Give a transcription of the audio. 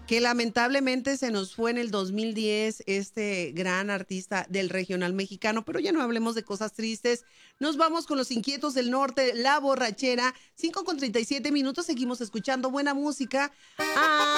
que lamentablemente se nos fue en el 2010 este gran artista del regional mexicano, pero ya no hablemos de cosas tristes. Nos vamos con Los Inquietos del Norte, La Borrachera, 5:37 minutos, seguimos escuchando buena música.